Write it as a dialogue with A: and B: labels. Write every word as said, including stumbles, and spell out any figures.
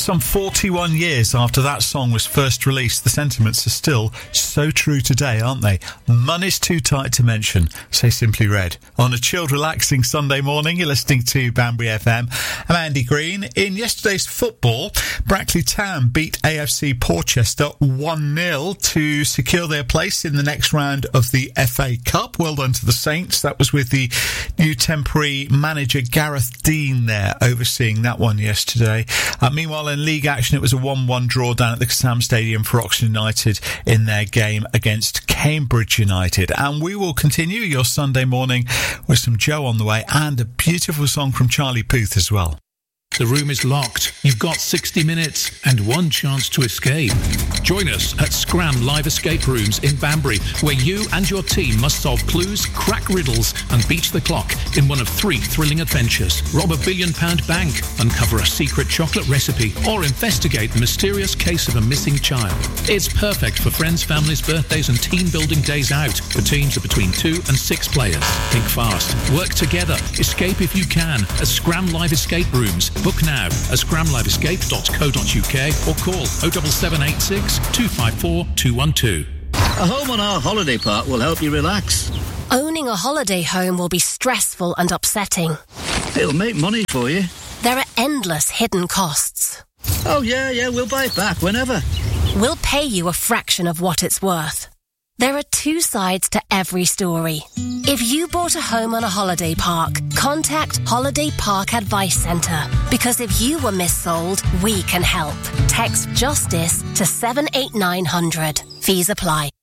A: Some forty-one years after that song was first released, the sentiments are still so true today, aren't they? Money's too tight to mention, say Simply Red. On a chilled, relaxing Sunday morning, you're listening to Banbury F M. I'm Andy Green. In yesterday's football, Brackley Town beat A F C Portchester one nil to secure their place in the next round of the F A Cup. Well done to the Saints. That was with the new temporary manager Gareth Dean there overseeing that one yesterday. Uh, meanwhile, in league action, it was a one one draw down at the Sam Stadium for Oxford United in their game against Cambridge United. And we will continue your Sunday morning with some Joe on the way and a beautiful song from Charlie Puth as well.
B: The room is locked. You've got sixty minutes and one chance to escape. Join us at Scram Live Escape Rooms in Banbury, where you and your team must solve clues, crack riddles and beat the clock in one of three thrilling adventures. Rob a billion pound bank, uncover a secret chocolate recipe, or investigate the mysterious case of a missing child. It's perfect for friends, families, birthdays and team building days out. The teams are between two and six players. Think fast. Work together. Escape if you can at Scram Live Escape Rooms. Book now at scram live escape dot co dot uk or call oh seven seven eight six, two five four, two one two.
C: A home on our holiday park will help you relax.
D: Owning a holiday home will be stressful and upsetting.
C: It'll make money for you.
D: There are endless hidden costs.
C: Oh, yeah, yeah, we'll buy it back whenever.
D: We'll pay you a fraction of what it's worth. There are two sides to every story. If you bought a home on a holiday park, contact Holiday Park Advice Centre. Because if you were missold, we can help. Text JUSTICE to seven eight nine hundred. Fees apply.